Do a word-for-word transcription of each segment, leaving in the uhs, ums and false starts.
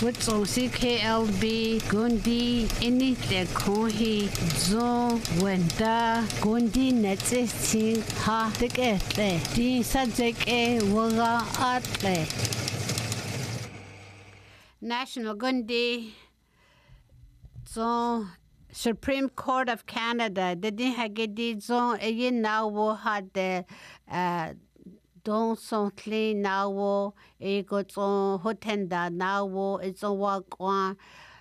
What's C K L B Gundi Ini Le Kohi Zo Wenda Gundi Netsi Ha Tikete Di Sajeke Waga Atle National Gundi Zo Supreme Court of Canada Didi Hagedi Zo Ayin Nawo had the uh Don Sontli Nawo Ego Zo Hotenda Nawo It's a walk on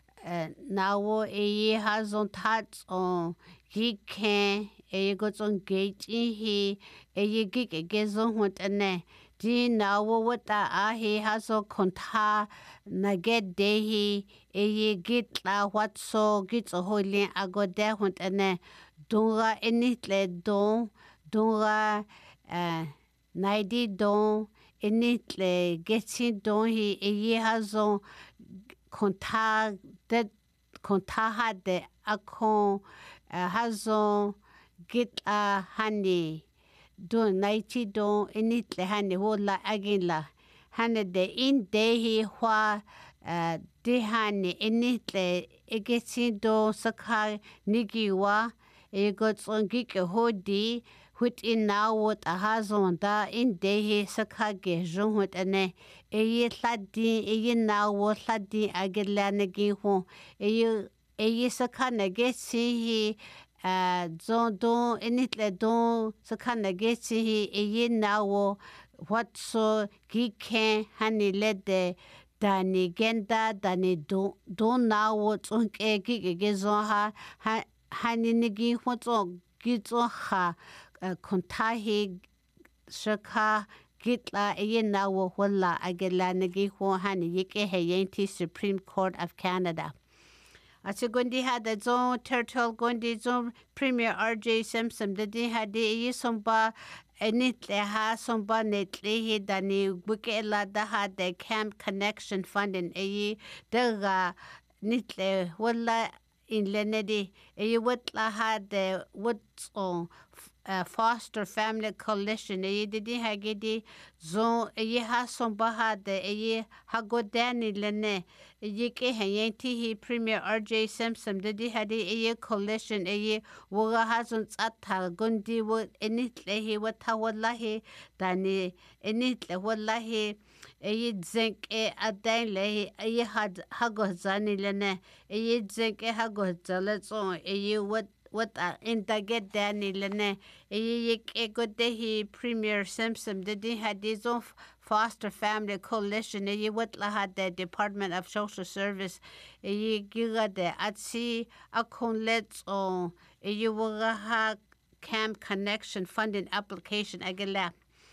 Nawo E has on tats on he can a goes on gate in he a gig against on what and Di Nawo what a he has on conta Naget dehi a git la what so gets a holy I go there what and Donga enitle don Donga uh Naidi don enitle getting don he a ye has on contact that contact de akon has on get a honey don ninety don enitle honey hola agila honey de in de he hwa de honey enitle getting don saka nigiwa e got on gig a hodi Which in now what a hazon da in dehe sakage jon what ane e ye ladi e ye now what ladi agelanagi ho e ye e ye sakana get see he uh zon don initle don sakana get see he e ye now what so gi can honey let the dani genda dani don don now what on ke gi gezon ha hani nigi what on gizo ha kontahi shaka gitla yena wo wala agela nagi ho hani yike hayenti Supreme Court of Canada. Asigundi had the zone turtle gundi zone Premier R J Simpson the di had the somba enitle ha somba netli he dani buke la da had the Camp Connection Fund in a daga nitle wala in Lenedi a what la had the what's on Uh, Foster Family Coalition e didi hagedi zon e ha somba ha de e ha godani lene e ke hayenti he Premier R J Simpson didi hadi e coalition e woga ha zon tsata gundi wo enitle he wata wallahi dani enitle wallahi e zinc e adaile e had ha gozani lene e zinc e ha gozale zon e what what in the get Danny Lene, a good day he Premier Simpson did he had his own foster family coalition, a what la had the Department of Social Service, a giga de at sea a con let's on a you will have Camp Connection funding application agala.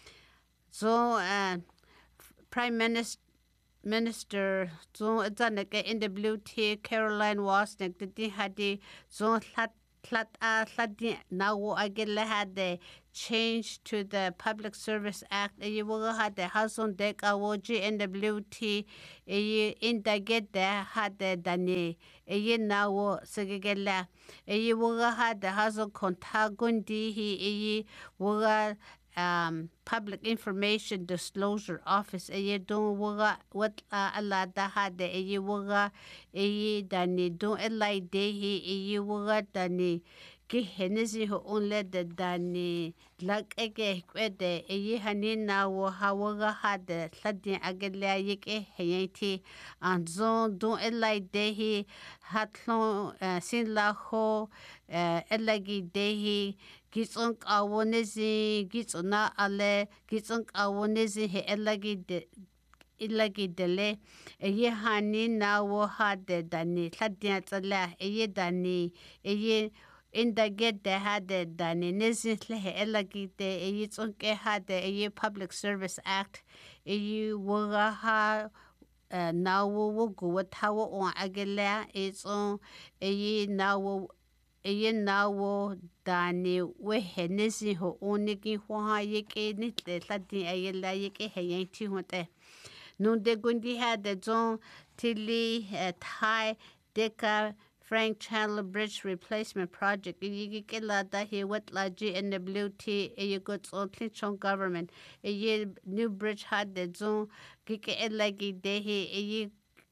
So uh Prime Minister Minister so it's an N W T Caroline Wasnick did had the so Tlat a tladi now agila had the change to the Public Service Act. You will have the house on deck awoji N W T. You in the get there had the dani. You now segela. You will have the house on contagundi. He will um Public Information Disclosure Office e don waga wat ala da hade e waga e dani don elai de he e waga dani ki henezi ho onle de dani lak ege kwede e hani na wo hawaga hade ladin agela yeke heyenti an zon don elai de he hatlon sin la ho elagi de he Gitsunk awonezi gitsuna ale gitsunk awonezi he elagi de ilagi dele eye hani na wo hade dani ladya tsala eye dani eye inda get de hade dani nezi he elagi de eye tsunke hade eye Public Service Act eye woga ha na wo wo go watawo on agela it's on eye na wo Eye nawo dani we henesi ho onigi ho yeke nitle ladi ayela yeke hayenti hote nun de gundi had the zone tilly Thai deka Frank Chandler Bridge Replacement Project yeke la da he what la G N W T e got on Clinton government e new bridge had the zone gike elagi de he e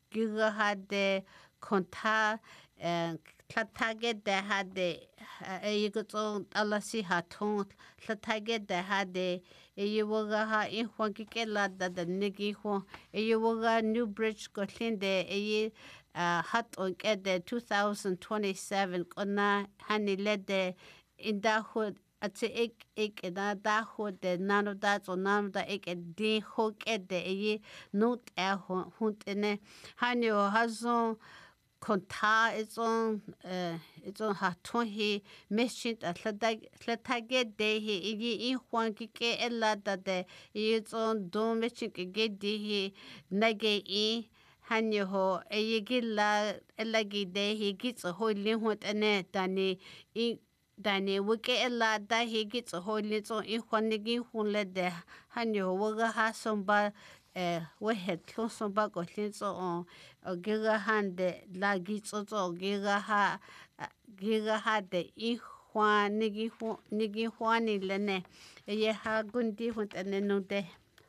giga hade konta tlatage de hade eyigo alasi hatun tlatage de hade eyiwaga ha inhwan kikela da da nigi hwan eyiwaga New Bridge kotlinde eyi hat on kede two thousand twenty-seven kona hani lede inda hud ati ik ik da da hud de nano da so nano da ik di hok ede eyi not er hund ene hani o hazon konta izon izon hatun hi meshit atlatage de hi eyi inhwan kike ela da de izon do meshin ke de hi nage i hani ho eyigila elagi de hi gits ho linhut ene dani i dani wike ela da hi gits ho litso i khwanigi hunle de hani ho waga ha somba eh wehet lo somba ko litso o giga hande la gits o giga ha giga ha de i khwanigi nigi khwani lene ye ha gundi hut ene no de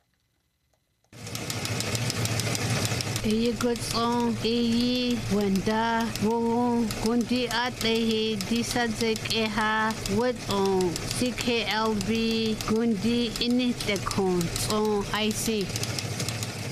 eyi gotson eyi wenda wo gundi atehi disadzek eha weton C K L B gundi inite kon on I C